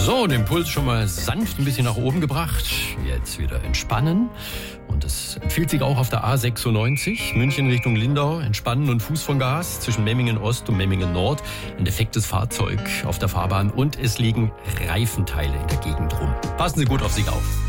So, den Puls schon mal sanft ein bisschen nach oben gebracht. Jetzt wieder entspannen. Und es empfiehlt sich auch auf der A96, München Richtung Lindau, entspannen und Fuß vom Gas zwischen Memmingen Ost und Memmingen Nord. Ein defektes Fahrzeug auf der Fahrbahn und es liegen Reifenteile in der Gegend rum. Passen Sie gut auf sich auf.